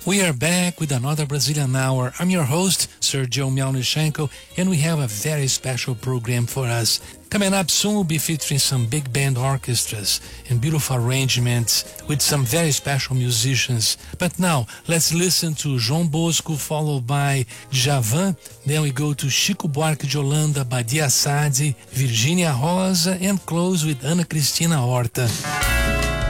We are back with another Brazilian Hour. I'm your host, Sergio Melnichenko, and we have a very special program for us. Coming up soon, we'll be featuring some big band orchestras and beautiful arrangements with some very special musicians. But now, let's listen to João Bosco, followed by Djavan. Then we go to Chico Buarque de Holanda, Badia Sade, Virginia Rosa, and close with Ana Cristina Horta.